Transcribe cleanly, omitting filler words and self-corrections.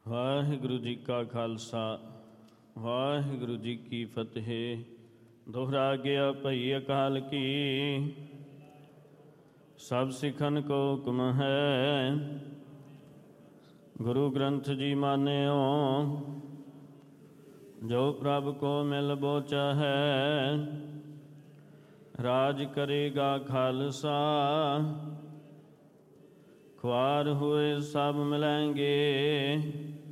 ਵਾਹਿਗੁਰੂ ਜੀ ਕਾ ਖਾਲਸਾ ਵਾਹਿਗੁਰੂ ਜੀ ਕੀ ਫਤਿਹ। ਦੋਹਰਾ ਗਿਆ ਭਈ ਅਕਾਲ ਕੀ, ਸਭ ਸਿੱਖਨ ਕੋ ਹੁਕਮ ਹੈ। ਗੁਰੂ ਗ੍ਰੰਥ ਜੀ ਮਾਨਿਓ, ਜੋ ਪ੍ਰਭ ਕੋ ਮਿਲ ਬੋਚਾ ਹੈ। ਰਾਜ ਕਰੇਗਾ ਖਾਲਸਾ, ख्वार हुए सब मिलेंगे।